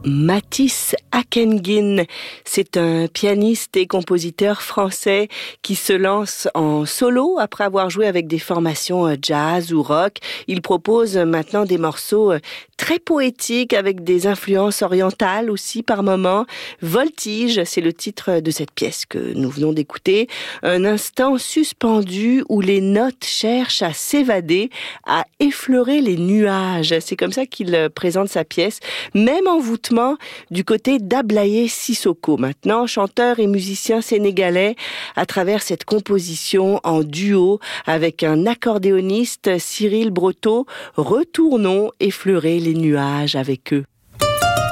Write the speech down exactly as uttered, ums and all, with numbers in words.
Mathis Akenguin. C'est un pianiste et compositeur français qui se lance en solo après avoir joué avec des formations jazz ou rock. Il propose maintenant des morceaux très poétiques avec des influences orientales aussi par moments. Voltige, c'est le titre de cette pièce que nous venons d'écouter. Un instant suspendu où les notes cherchent à s'évader, à effleurer les nuages. C'est comme ça qu'il présente sa pièce, même envoûtement du côté d'Ablaye Sissoko, maintenant chanteur et musicien sénégalais, à travers cette composition en duo avec un accordéoniste, Cyril Breteau. Retournons effleurer les nuages avec eux.